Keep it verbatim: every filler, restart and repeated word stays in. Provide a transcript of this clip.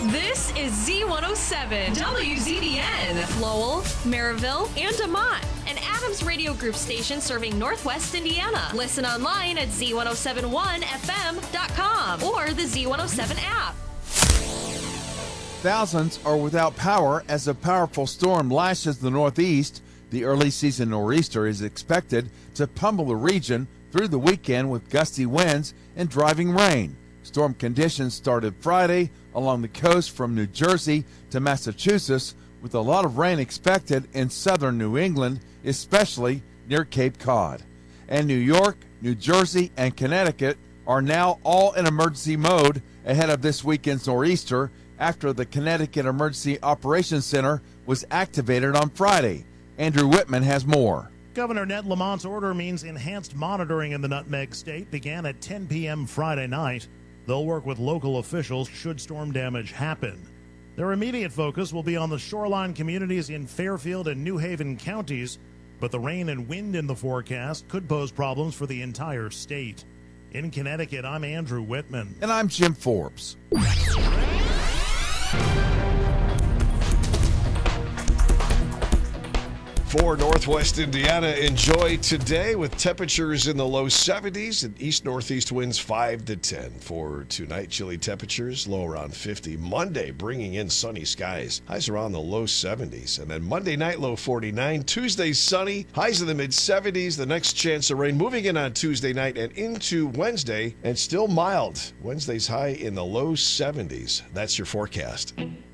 This is Z one oh seven, W Z D N, Lowell, Maryville, and Demont, an Adams Radio Group station serving Northwest Indiana. Listen online at Z one oh seven one F M dot com or the Z one oh seven app. Thousands are without power as a powerful storm lashes the Northeast. The early season nor'easter is expected to pummel the region through the weekend with gusty winds and driving rain. Storm conditions started Friday along the coast from New Jersey to Massachusetts, with a lot of rain expected in southern New England, especially near Cape Cod. And New York, New Jersey, and Connecticut are now all in emergency mode ahead of this weekend's nor'easter after the Connecticut Emergency Operations Center was activated on Friday. Andrew Whitman has more. Governor Ned Lamont's order means enhanced monitoring in the Nutmeg State began at ten p.m. Friday night. They'll work with local officials should storm damage happen. Their immediate focus will be on the shoreline communities in Fairfield and New Haven counties, but the rain and wind in the forecast could pose problems for the entire state. In Connecticut, I'm Andrew Whitman. And I'm Jim Forbes. For Northwest Indiana, enjoy today with temperatures in the low seventies and east-northeast winds five to ten. For tonight, chilly temperatures, low around fifty. Monday, bringing in sunny skies, highs around the low seventies. And then Monday night, low forty-nine. Tuesday, sunny, highs in the mid-seventies. The next chance of rain moving in on Tuesday night and into Wednesday, and still mild. Wednesday's high in the low seventies. That's your forecast.